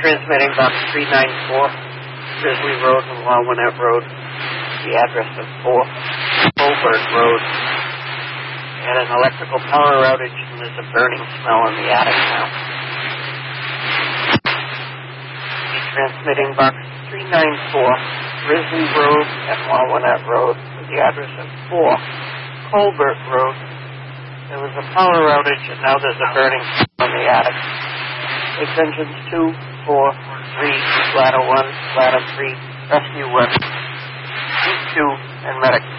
Transmitting box 394, Grizzly Road and Wawinette Road. The address of 4 Colbert Road. Had an electrical power outage and there's a burning smell in the attic now. Transmitting box 394, Grizzly Road and Wawinette Road. The address of 4 Colbert Road. There was a power outage and now there's a burning smell in the attic. Extensions 2, 4, 3, ladder 1, ladder 3, rescue 1, 2, and medic